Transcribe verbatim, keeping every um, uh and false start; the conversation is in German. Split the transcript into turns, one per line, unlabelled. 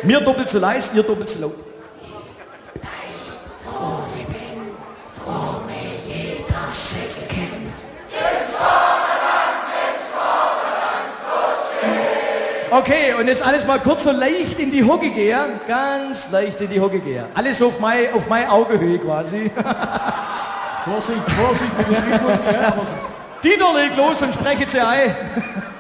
Mir doppelt so leise, ihr doppelt so laut. Okay, und jetzt alles mal kurz so leicht in die Hocke gehen. Ganz leicht in die Hocke gehen. Alles auf mein, auf meine Augehöhe quasi.
Vorsicht, Vorsicht, mit dem Rhythmus, ja, Vorsicht.
Dieter, leg los und spreche sie ein.